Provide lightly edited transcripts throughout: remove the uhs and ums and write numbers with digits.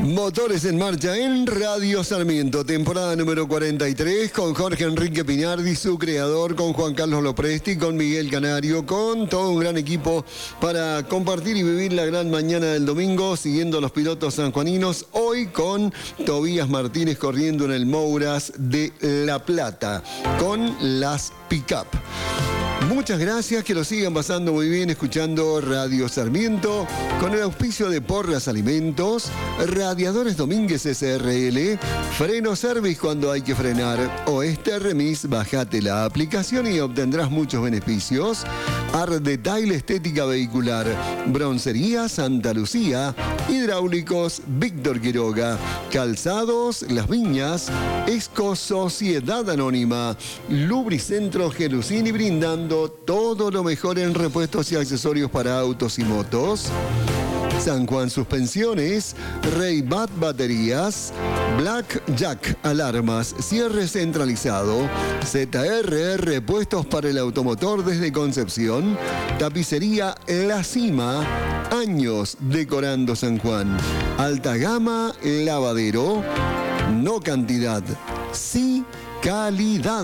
Motores en marcha en Radio Sarmiento, temporada número 43, con Jorge Enrique Piñardi, su creador, con Juan Carlos Lopresti, con Miguel Canario, con todo un gran equipo para compartir y vivir la gran mañana del domingo, siguiendo a los pilotos sanjuaninos, hoy con Tobías Martínez corriendo en el Mouras de La Plata, con las pick-up. Muchas gracias, que lo sigan pasando muy bien escuchando Radio Sarmiento, con el auspicio de Porras Alimentos, Radiadores Domínguez SRL, Freno Service cuando hay que frenar, Oeste Remis, bajate la aplicación y obtendrás muchos beneficios, Ardetail Estética Vehicular, Broncería Santa Lucía, Hidráulicos Víctor Quiroga, Calzados Las Viñas, Esco Sociedad Anónima, Lubricentro Gelusini, brindando todo lo mejor en repuestos y accesorios para autos y motos. San Juan Suspensiones, Reybat Baterías, Black Jack Alarmas, cierre centralizado, ZRR Puestos para el automotor desde Concepción, Tapicería La Cima, años decorando San Juan, Alta Gama Lavadero, no cantidad, sí calidad.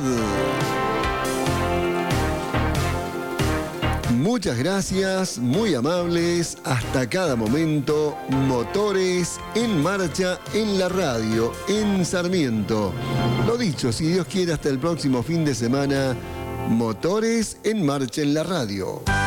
Muchas gracias, muy amables, hasta cada momento, Motores en marcha en la radio, en Sarmiento. Lo dicho, si Dios quiere, hasta el próximo fin de semana, Motores en marcha en la radio.